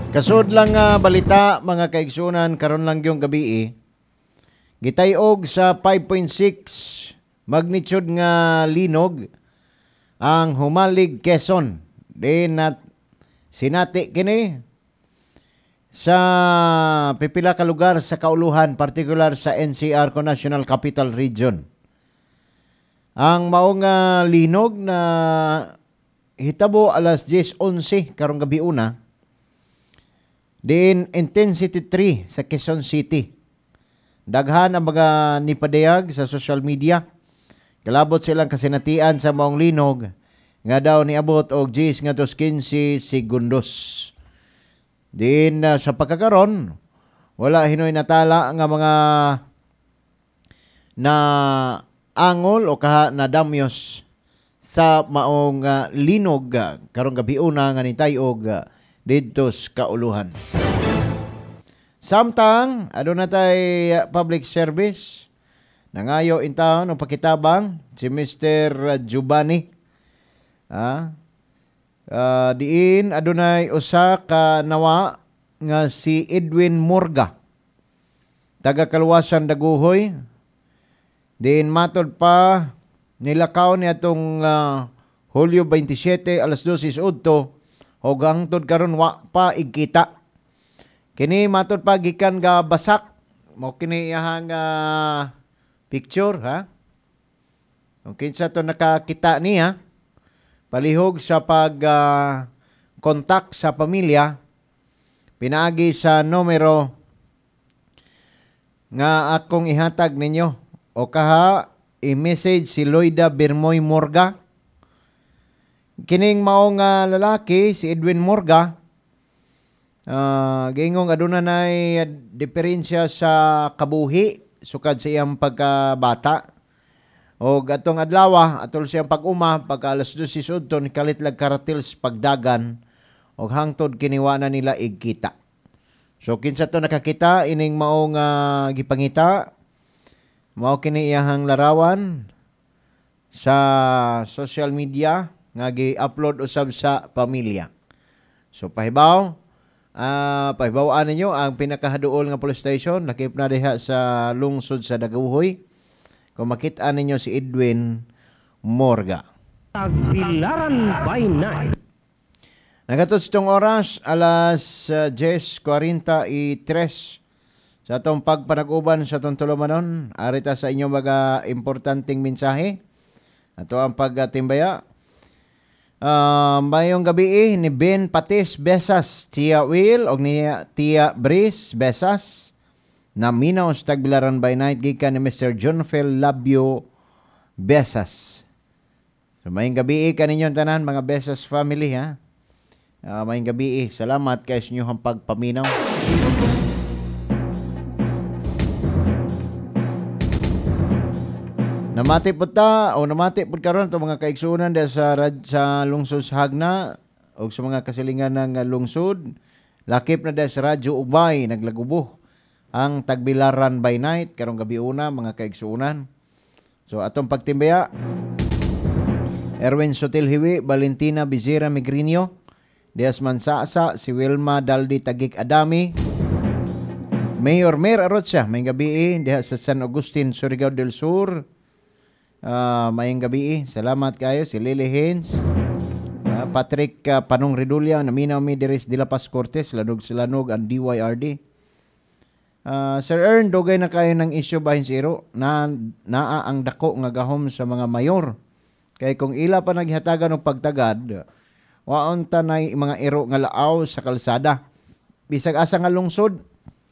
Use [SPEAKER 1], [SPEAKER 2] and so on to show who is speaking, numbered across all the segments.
[SPEAKER 1] Kasud lang nga balita mga kaigsunan karon lang yung gabi gitayog sa 5.6 magnitude nga linog ang Humalig, Quezon. Di na sinati kini sa pipila ka lugar sa kauluhan, particular sa NCR ko National Capital Region. Ang maong linog na hitabo alas 10:11 karong gabi una. Din intensity 3 sa Quezon City. Daghan ang mga nipadayag sa social media. Kalabot silang kasinatian sa maong linog nga daw niabot og 10 nga 15 segundos. Din sa pagkakaron wala hinoy natala nga mga na angol o kaha na damyos sa maong linog karong gabi una nga nitayog didto sa kauluhan. Samtang aduna tay public service nangayo in town o pakitabang si Mr. Giovanni. Diin adunay usa ka nawa nga si Edwin Morga, taga Kaluwasan Daguhoy. Diin matod pa nilakaw niya itong Hulyo 27 alas 12:08 o hangtod karon wa pa igkita. Kini matod pa gikan ga basak mo kini iyang picture Kung kinsa to nakakita niya palihog sa pag kontak sa pamilya pinaagi sa numero nga akong ihatag ninyo o kaha i-message si Loida Bermoy Morga. Kining maong lalaki, si Edwin Morga, gingong aduna nay diferensya sa kabuhi sukad sa iyang pagkabata. O atong adlaw, atol siyang pag-uma, pagka alas 12:08, nikalit lag karatils pagdagan, o hangtod kiniwa na nila igkita. So kinsa to nakakita, ining maong gipangita, mao kini iyahang larawan sa social media, nga gi-upload usab sa pamilya. So pahibawaan ninyo ang pinakahaduol nga police station lakip na diha sa lungsod sa Daguhoy kung makita ninyo si Edwin Morga. Tagbilaran by night. Nagatot itong oras alas 10:43 sa atong pagpanag-uban sa atong tulumanon. Arita sa inyong mga importanteng mensahe. Ato ang pagtimbaya. Mayong gabi ni Ben Patis Besas, Tia Will o ni Tia Brice Besas na minaw sa Tagbilaran by Night gikan ni Mr. John Fel Labio Besas. So mayong gabi kaninyong tanan mga Besas family mayong gabi salamat kay sa inyong pagpaminaw. Namati po karon itong mga kaigsunan sa lungsod sa Hagna o sa mga kasilingan ng lungsod. Lakip na sa Radyo Ubay, naglagubo ang Tagbilaran by Night karong gabi una mga kaigsunan. So atong pagtimbaya, Erwin Sotilhiwi, Valentina Bizira Migrinio, Dias Mansasa, si Wilma Daldi Tagik Adami, Mayor Mer Arotsa, may gabi diha sa San Agustin, Surigao del Sur. Mayang gabi salamat kayo si Lily Hines, Patrick Panong Redulia, naminaw mi Deres de la Paz Cortes, Lanog ang DYRD. Sir Ern, dugay na kayo ng issue bahin zero na naa ang dako nga gahom sa mga mayor. Kay kung ila pa naghatagan og pagtagad, waon tanay mga iro nga laaw sa kalsada. Bisag asa nga lungsod,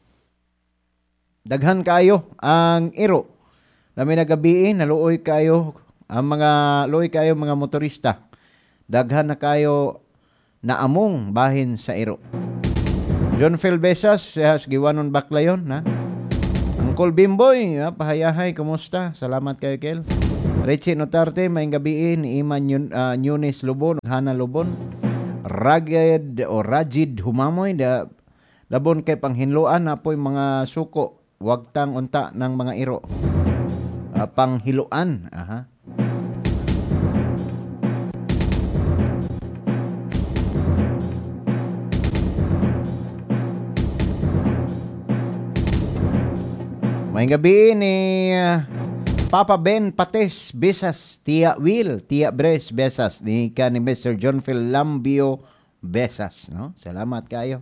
[SPEAKER 1] daghan kayo ang iro. Lami na gabi naluoy kayo mga motorista. Daghan na kayo naamong bahin sa iro. John Phil Besas, giwanon baklayon Uncle Bimboy, pahayahay, kumusta? Salamat kayo, Kel. Richie Notarte, may gabi ni Iman Yunis Lubon, Hana Lubon. Rajid Humamoy, labon kay panghinluan na po'y mga suko. Wagtang unta ng mga iro. Panghiluan. May gabi ni Papa Ben Pates Besas, Tia Will, Tia Bres Besas, ni Mr. John Phil Lambio Besas, no? Salamat kayo.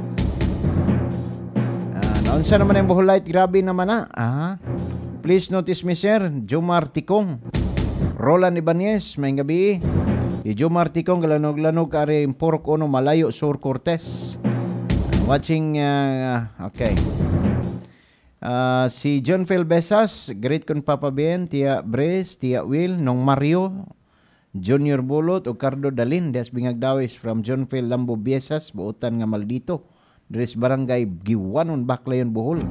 [SPEAKER 1] Naunsa naman yung buhulayt, grabe naman na. Please notice me, sir, Jomar Tikong, Roland Ibanez, may gabi. Si Jomar Tikong, galanog-lanog kare Pork Ono, Malayo, Sur Cortez. Watching, okay. Si John Phil Besas, great kun Papa Ben, Tia Bres, Tia Will, Nong Mario, Junior Bulot, o Cardo Dalin, des Bingagdawis from John Phil Lambo Besas, buutan nga Maldito, Dres Barangay Giwanon, Baklayon, Bohol.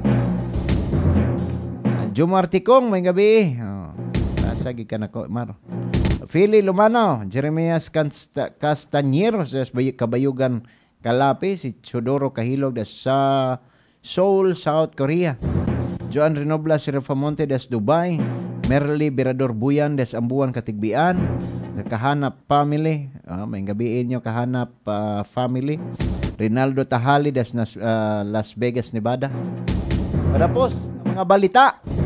[SPEAKER 1] Jomar Tikong, may gabi. Nasagi ka na ko, Mar. Philly Lumano, Jeremias Castañeros, Kabayugan, Kalapi, si Chodoro Kahilog, sa Seoul, South Korea. Joan Renobla, si Refamonte, des Dubai. Merly Berador Buyan, des Ambuan, Katigbian. Kahanap Family. May gabiin nyo, Kahanap Family. Rinaldo Tahali, des Las Vegas, Nevada. Tapos, mga balita.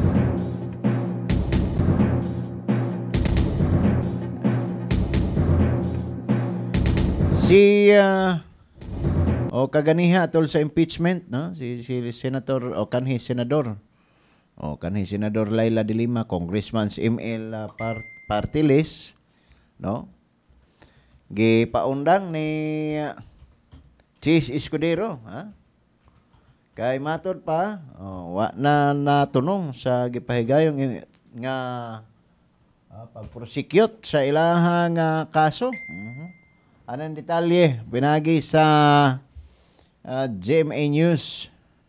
[SPEAKER 1] Si kaganiha atol sa impeachment, no? Si Senator kanhi Senador Laila de Lima, Congressman's ML party list, no? Gipaundang ni Chis Escudero, kay matod pa, wa na natunong sa gipahigayong nga pag-prosecute sa ilahang kaso. Anong detalye? Binagi sa GMA News.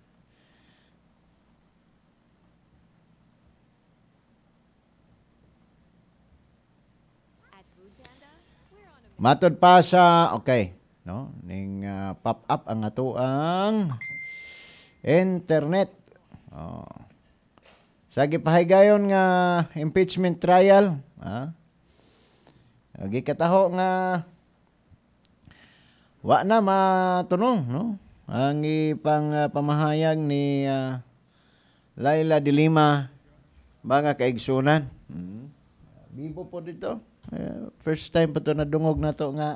[SPEAKER 1] Matod pa sa, okay, no? Ning pop up ang ato ang internet. Sa gipahigayon nga impeachment trial, gikataho nga wa na matunong, no? Ang ipang pamahayag ni Laila de Lima, mga kaigsunan. Bibo po dito. First time pa to nadungog na to nga.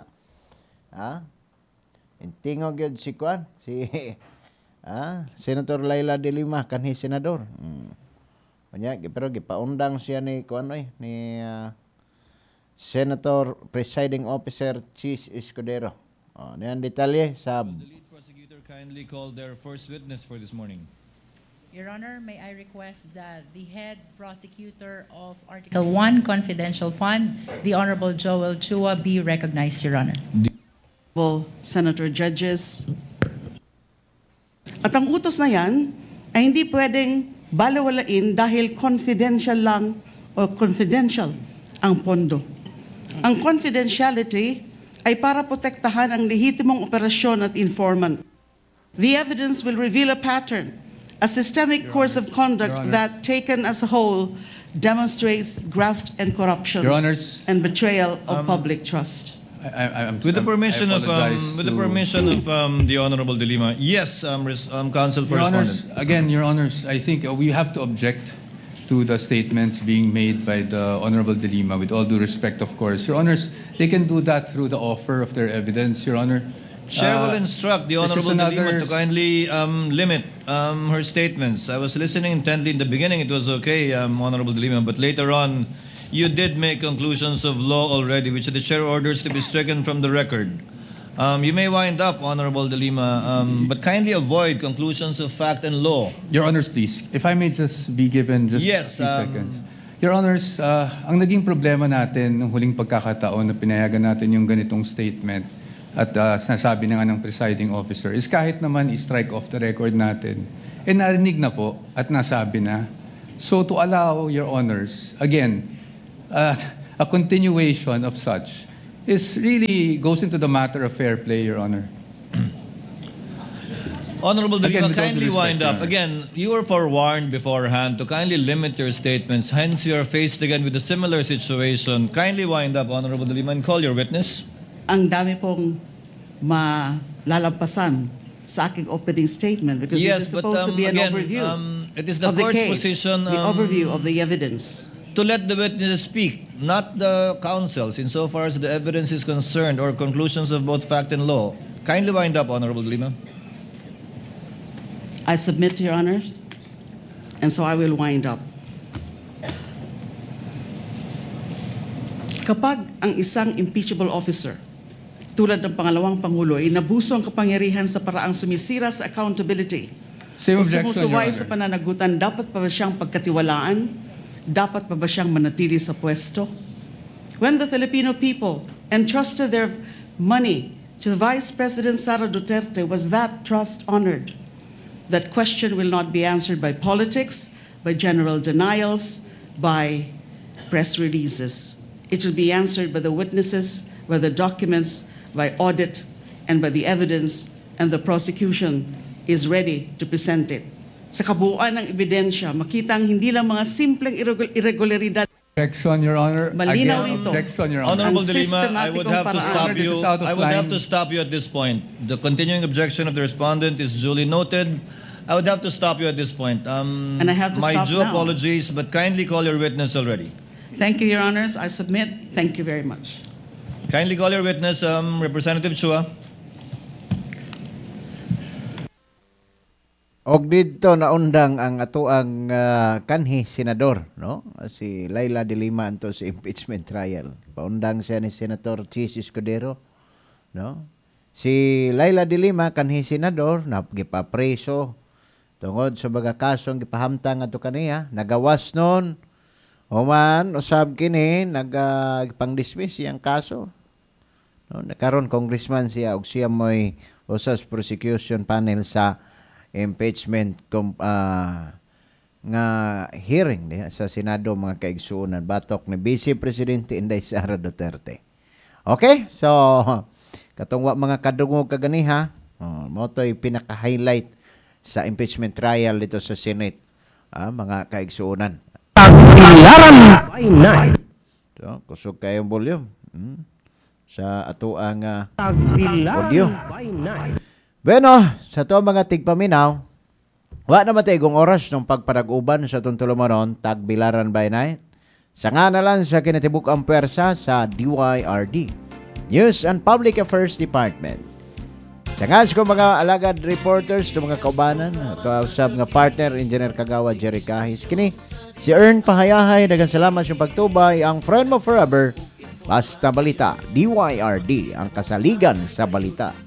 [SPEAKER 1] Intingog yun si Kwan, si Senator Laila de Lima, kanhi senador. Pero gipaundang siya ni Kwan, ni Senator Presiding Officer Chis Escudero. Niyan detalye sa...
[SPEAKER 2] Will the lead prosecutor kindly call their first witness for this morning?
[SPEAKER 3] Your Honor, may I request that the head prosecutor of Article 1 Confidential Fund, the Honorable Joel Chua, be recognized, Your Honor.
[SPEAKER 4] Senator Judges. At ang utos na yan ay hindi pwedeng balawalain dahil confidential lang o confidential ang pondo. Ang confidentiality ay para protektahan ang lehitimong operasyon at informant. The evidence will reveal a pattern, a systemic course of conduct that, taken as a whole, demonstrates graft and corruption and betrayal of public trust.
[SPEAKER 2] With the permission of the Honorable De Lima, yes, Counsel for Respondent.
[SPEAKER 5] Again, Your Honors, I think we have to object to the statements being made by the Honorable De Lima, with all due respect, of course. Your Honors, they can do that through the offer of their evidence, Your Honor.
[SPEAKER 2] Chair will instruct the Honorable De Lima to kindly limit her statements. I was listening intently in the beginning. It was okay, Honorable De Lima, but later on, you did make conclusions of law already, which the Chair orders to be stricken from the record. You may wind up, Honorable De Lima, but kindly avoid conclusions of fact and law.
[SPEAKER 5] Your Honors, please, if I may just be given just a few seconds. Your Honors, ang naging problema natin nung huling pagkakataon na pinayagan natin yung ganitong statement at sinasabi na nga ng presiding officer is kahit naman i-strike off the record natin, narinig na po at nasabi na. So to allow, Your Honors, again, a continuation of such is really goes into the matter of fair play, Your Honor.
[SPEAKER 2] Honorable De Lima, kindly wind up. Again, you were forewarned beforehand to kindly limit your statements. Hence, you are faced again with a similar situation. Kindly wind up, Honorable De Lima, and call your witness.
[SPEAKER 4] Ang dami pong malalampasan sa aking opening statement because this is supposed to be an overview.
[SPEAKER 2] It is the
[SPEAKER 4] of the
[SPEAKER 2] court's
[SPEAKER 4] case,
[SPEAKER 2] position
[SPEAKER 4] the overview of the evidence.
[SPEAKER 2] to let the witnesses speak, not the counsels, insofar as the evidence is concerned or conclusions of both fact and law. Kindly wind up, Honorable De Lima.
[SPEAKER 4] I submit to your honors, and so I will wind up. Kapag ang isang impeachable officer, tulad ng pangalawang Pangulo, ay nabuso ang kapangyarihan sa paraang sumisira sa accountability
[SPEAKER 5] Same
[SPEAKER 4] o
[SPEAKER 5] objection, Your
[SPEAKER 4] sumusuway
[SPEAKER 5] Honor.
[SPEAKER 4] sa pananagutan, dapat pa ba siyang pagkatiwalaan? Dapat pa ba siyang manatili sa pwesto? When the Filipino people entrusted their money to Vice President Sara Duterte, was that trust honored? That question will not be answered by politics, by general denials, by press releases. It will be answered by the witnesses, by the documents, by audit, and by the evidence, and the prosecution is ready to present it. Sa kabuuan ng ebidensya, makita ang hindi lang mga simpleng irregularidad.
[SPEAKER 5] Objection, Your Honor.
[SPEAKER 4] Malinaw
[SPEAKER 5] Again,
[SPEAKER 4] ito.
[SPEAKER 5] objection, Your Honor.
[SPEAKER 2] Honorable
[SPEAKER 4] Ang
[SPEAKER 2] De Lima, I would have to
[SPEAKER 4] sistematikong
[SPEAKER 2] stop
[SPEAKER 5] paraan.
[SPEAKER 2] you.
[SPEAKER 5] This is out of
[SPEAKER 2] I would have
[SPEAKER 5] line.
[SPEAKER 2] to stop you at this point. The continuing objection of the respondent is duly noted. I would have to stop you at this point.
[SPEAKER 4] And I have to
[SPEAKER 2] my
[SPEAKER 4] stop
[SPEAKER 2] due
[SPEAKER 4] now.
[SPEAKER 2] apologies, but kindly call your witness already.
[SPEAKER 4] Thank you, Your Honors. I submit. Thank you very much.
[SPEAKER 2] Kindly call your witness, Representative Chua.
[SPEAKER 1] Og dito naundang ang atoang kanhi senador, no? Si Laila de Lima anto sa impeachment trial. Paundang siya ni Senator Chis Escudero, no? Si Laila de Lima kanhi senador na gipapreso tungod sa mga kasong gipahamtang ato kaniya, nagawas nun. Human usab kini pang-dismiss siyang kaso. No, nakaron congressman siya ug siya moy usas prosecution panel sa impeachment nga hearing diha sa Senado mga kaigsuonan batok ni Vice Presidente Inday Sara Duterte. Okay? So katong mga kadungog kaganiha, mo to'y pinaka-highlight sa impeachment trial dito sa Senate, mga kaigsuonan. So, kusog kayong volume sa ato ang audio. Bueno, sa to mga tigpaminaw, wa naman tayo igong oras ng pagpanag-uban sa tuntulumanon, Tagbilaran by Night. Sa nga na lang sa kinatibuk ang pwersa sa DYRD, News and Public Affairs Department. Sa nga sa mga alagad reporters, ng mga kaubanan, kausap nga partner, Engineer Kagawa Jerry Kahis. Kini, si Ern Pahayahay, dagang salamat sa pagtubay, ang friend mo forever, basta balita, DYRD, ang kasaligan sa balita.